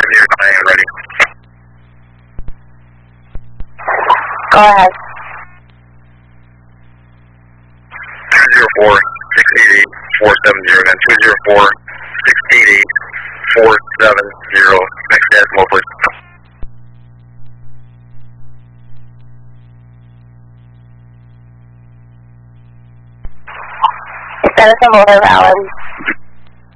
ready. Go ahead. 204 688 470, then 204 688 470. Next decimal, please. Denison Motor Valley.